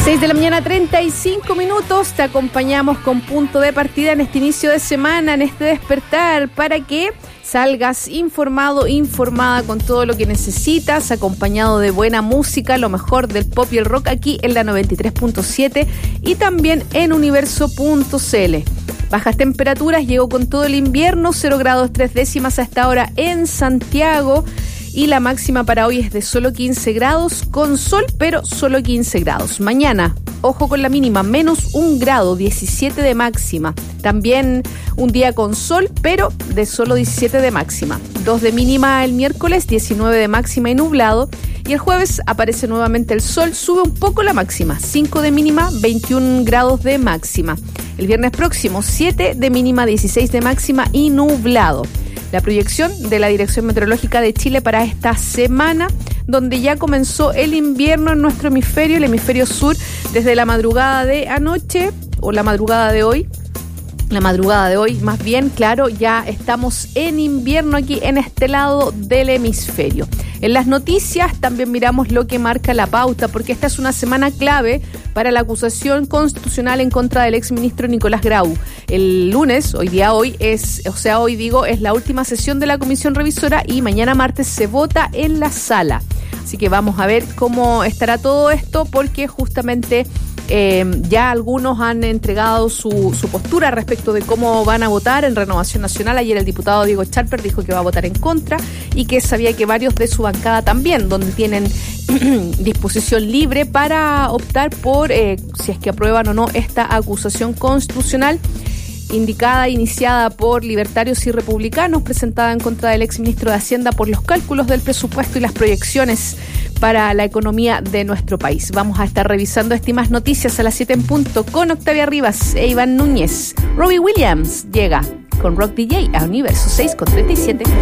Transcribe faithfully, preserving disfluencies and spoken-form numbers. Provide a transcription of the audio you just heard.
seis de la mañana, treinta y cinco minutos. Te acompañamos con punto de partida en este inicio de semana, en este despertar, para que salgas informado, informada con todo lo que necesitas, acompañado de buena música, lo mejor del pop y el rock aquí en la noventa y tres punto siete y también en universo punto c l. Bajas temperaturas, llegó con todo el invierno, cero grados tres décimas a esta hora en Santiago. Y la máxima para hoy es de solo quince grados, con sol, pero solo quince grados. Mañana, ojo con la mínima, menos un grado, diecisiete de máxima. También un día con sol, pero de solo diecisiete de máxima. dos de mínima el miércoles, diecinueve de máxima y nublado. Y el jueves aparece nuevamente el sol, sube un poco la máxima, cinco de mínima, veintiún grados de máxima. El viernes próximo, siete de mínima, dieciséis de máxima y nublado. La proyección de la Dirección Meteorológica de Chile para esta semana, donde ya comenzó el invierno en nuestro hemisferio, el hemisferio sur, desde la madrugada de anoche, o la madrugada de hoy, la madrugada de hoy, más bien, claro, ya estamos en invierno aquí en este lado del hemisferio. En las noticias también miramos lo que marca la pauta, porque esta es una semana clave para la acusación constitucional en contra del exministro Nicolás Grau. El lunes, hoy día hoy, es, o sea, hoy digo, es la última sesión de la comisión revisora y mañana martes se vota en la sala. Así que vamos a ver cómo estará todo esto, porque justamente eh, ya algunos han entregado su, su postura respecto de cómo van a votar en Renovación Nacional. Ayer el diputado Diego Charper dijo que va a votar en contra y que sabía que varios de su bancada también, donde tienen disposición libre para optar por eh, si es que aprueban o no esta acusación constitucional indicada, iniciada por libertarios y republicanos, presentada en contra del exministro de Hacienda por los cálculos del presupuesto y las proyecciones para la economía de nuestro país. Vamos a estar revisando estas y más noticias a las siete en punto con Octavia Rivas e Iván Núñez. Robbie Williams llega con Rock D J a Universo seis con treinta y siete.